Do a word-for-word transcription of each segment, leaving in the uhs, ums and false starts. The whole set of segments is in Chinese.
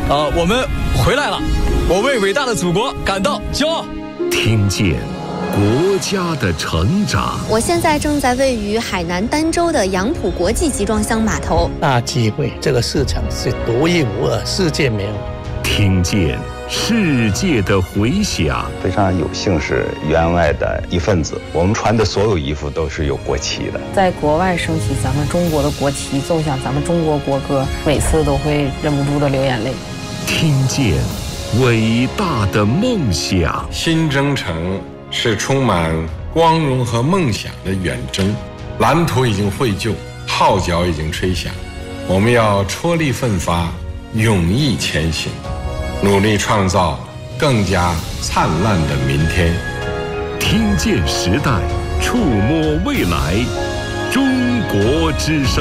呃，我们回来了，我为伟大的祖国感到骄傲。 听见国家的成长。 我现在正在位于海南儋州的杨浦国际集装箱码头。 大机会，这个市场是独一无二，世界没有。 听见世界的回响。 非常有幸是员外的一份子，我们穿的所有衣服都是有国旗的。 在国外升起咱们中国的国旗，奏响咱们中国国歌，每次都会忍不住的流眼泪。 听见伟大的梦想。 新征程是充满光荣和梦想的远征，蓝图已经绘就，号角已经吹响，我们要踔厉奋发，勇毅前行，努力创造更加灿烂的明天。 听见时代，触摸未来，中国之声。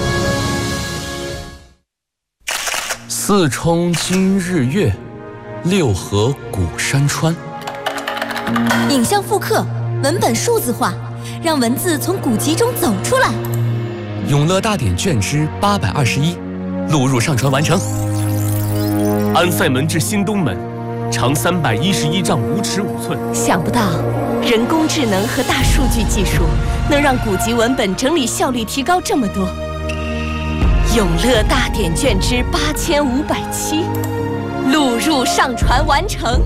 四冲今日月，六合古山川。 影像复刻，文本数字化，让文字从古籍中走出来。 永乐大典卷之八百二十一，录入上传完成。安塞门至新东门，长三百一十一丈五尺五寸。 想不到，人工智能和大数据技术能让古籍文本整理效率提高这么多。永乐大典卷之八千五百七，录入上传完成。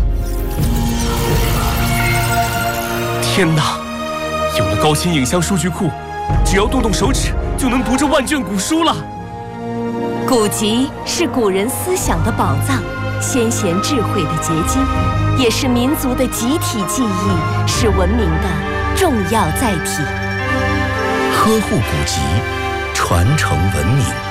天哪！有了高清影像数据库，只要动动手指就能读这万卷古书了。 古籍是古人思想的宝藏，先贤智慧的结晶，也是民族的集体记忆，是文明的重要载体。 呵护古籍，传承文明。